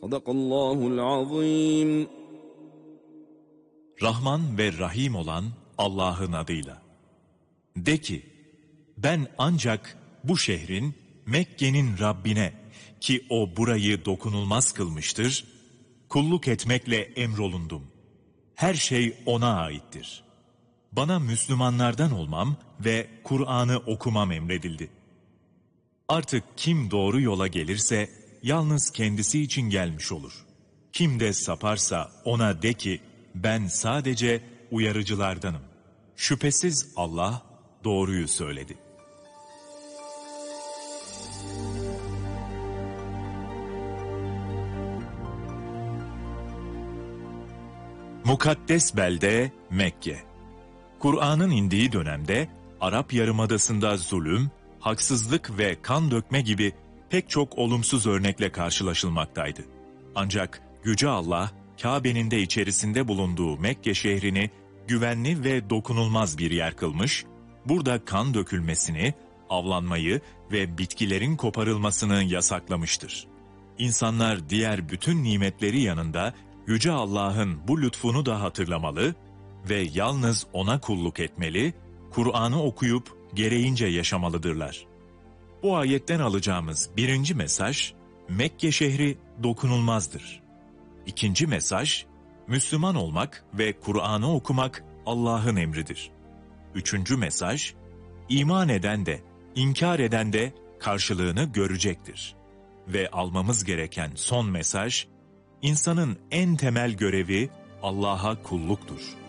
Sadakallahul azim. Rahman ve Rahim olan Allah'ın adıyla. De ki, ben ancak bu şehrin, Mekke'nin Rabbine, ki o burayı dokunulmaz kılmıştır, kulluk etmekle emrolundum. Her şey O'na aittir. Bana Müslümanlardan olmam ve Kur'an'ı okumam emredildi. Artık kim doğru yola gelirse, yalnız kendisi için gelmiş olur. Kim de saparsa ona de ki, ben sadece uyarıcılardanım. Şüphesiz Allah doğruyu söyledi. Mukaddes belde Mekke. Kur'an'ın indiği dönemde Arap Yarımadası'nda zulüm, haksızlık ve kan dökme gibi pek çok olumsuz örnekle karşılaşılmaktaydı. Ancak Yüce Allah, Kabe'nin de içerisinde bulunduğu Mekke şehrini güvenli ve dokunulmaz bir yer kılmış, burada kan dökülmesini, avlanmayı ve bitkilerin koparılmasını yasaklamıştır. İnsanlar diğer bütün nimetleri yanında Yüce Allah'ın bu lütfunu da hatırlamalı ve yalnız O'na kulluk etmeli, Kur'an'ı okuyup gereğince yaşamalıdırlar. Bu ayetten alacağımız birinci mesaj, Mekke şehri dokunulmazdır. İkinci mesaj, Müslüman olmak ve Kur'an'ı okumak Allah'ın emridir. Üçüncü mesaj, iman eden de, inkar eden de karşılığını görecektir. Ve almamız gereken son mesaj, İnsanın en temel görevi Allah'a kulluktur.